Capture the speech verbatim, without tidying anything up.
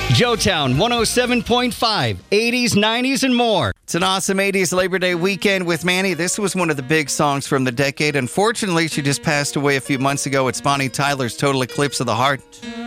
Joetown one oh seven point five, eighties, nineties, and more. It's an awesome eighties Labor Day weekend with Manny. This was one of the big songs from the decade. Unfortunately, she just passed away a few months ago. It's Bonnie Tyler's Total Eclipse of the Heart.